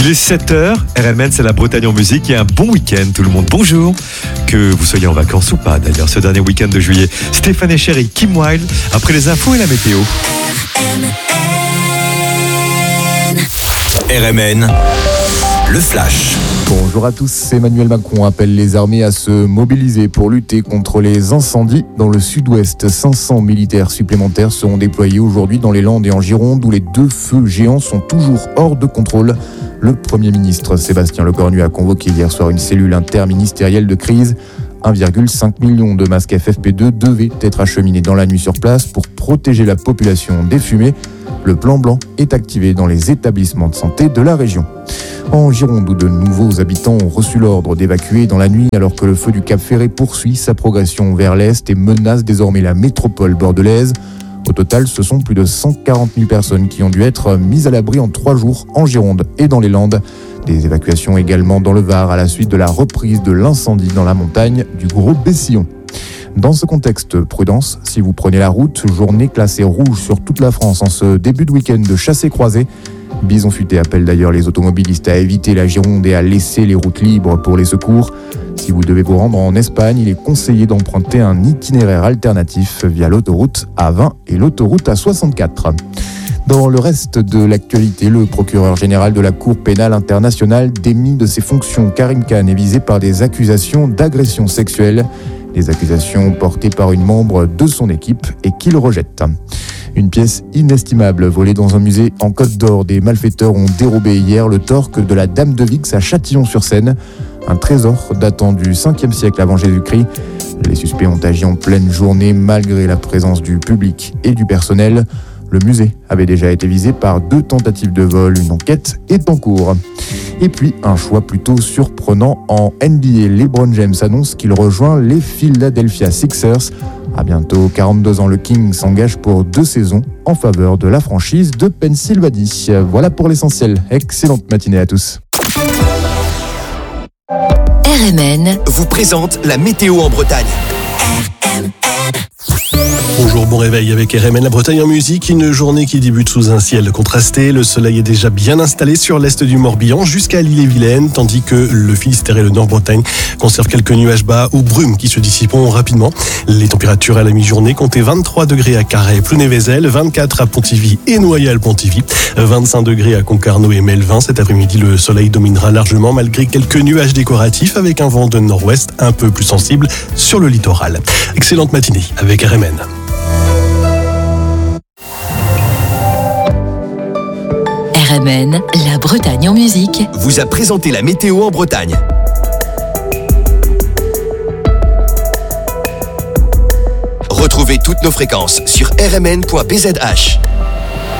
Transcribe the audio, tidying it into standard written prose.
Il est 7h, RMN c'est la Bretagne en musique et un bon week-end tout le monde. Bonjour, que vous soyez en vacances ou pas d'ailleurs ce dernier week-end de juillet. Stéphane Echer et Kim Wilde après les infos et la météo. RMN, le flash. Bonjour à tous, Emmanuel Macron appelle les armées à se mobiliser pour lutter contre les incendies dans le sud-ouest. 500 militaires supplémentaires seront déployés aujourd'hui dans les Landes et en Gironde où les deux feux géants sont toujours hors de contrôle. Le Premier ministre Sébastien Lecornu a convoqué hier soir une cellule interministérielle de crise. 1,5 million de masques FFP2 devaient être acheminés dans la nuit sur place pour protéger la population des fumées. Le plan blanc est activé dans les établissements de santé de la région. En Gironde, où de nouveaux habitants ont reçu l'ordre d'évacuer dans la nuit alors que le feu du Cap Ferré poursuit sa progression vers l'est et menace désormais la métropole bordelaise. Au total, ce sont plus de 140 000 personnes qui ont dû être mises à l'abri en 3 jours en Gironde et dans les Landes. Des évacuations également dans le Var à la suite de la reprise de l'incendie dans la montagne du Gros Bessillon. Dans ce contexte, prudence, si vous prenez la route, journée classée rouge sur toute la France en ce début de week-end de chassé-croisé. Bison Futé appelle d'ailleurs les automobilistes à éviter la Gironde et à laisser les routes libres pour les secours. Si vous devez vous rendre en Espagne, il est conseillé d'emprunter un itinéraire alternatif via l'autoroute A20 et l'autoroute A64. Dans le reste de l'actualité, le procureur général de la Cour pénale internationale démis de ses fonctions. Karim Khan est visé par des accusations d'agression sexuelle. Des accusations portées par une membre de son équipe et qu'il rejette. Une pièce inestimable volée dans un musée en Côte d'Or. Des malfaiteurs ont dérobé hier le torque de la Dame de Vix à Châtillon-sur-Seine. Un trésor datant du 5e siècle avant Jésus-Christ. Les suspects ont agi en pleine journée malgré la présence du public et du personnel. Le musée avait déjà été visé par 2 tentatives de vol. Une enquête est en cours. Et puis, un choix plutôt surprenant en NBA. LeBron James annonce qu'il rejoint les Philadelphia Sixers. À bientôt 42 ans, le King s'engage pour 2 saisons en faveur de la franchise de Pennsylvanie. Voilà pour l'essentiel. Excellente matinée à tous. RMN vous présente la météo en Bretagne. Bonjour, bon réveil avec RMN, la Bretagne en musique. Une journée qui débute sous un ciel contrasté. Le soleil est déjà bien installé sur l'est du Morbihan jusqu'à l'Ille-et-Vilaine, tandis que le Finistère et le Nord-Bretagne conservent quelques nuages bas ou brumes qui se dissiperont rapidement. Les températures à la mi-journée comptaient 23 degrés à Carhaix, Plounévézel, 24 à Pontivy et Noyal-Pontivy, 25 degrés à Concarneau et Melvin. Cet après-midi, le soleil dominera largement malgré quelques nuages décoratifs avec un vent de nord-ouest un peu plus sensible sur le littoral. Excellente matinée avec RMN. RMN, la Bretagne en musique, vous a présenté la météo en Bretagne. Retrouvez toutes nos fréquences sur rmn.bzh.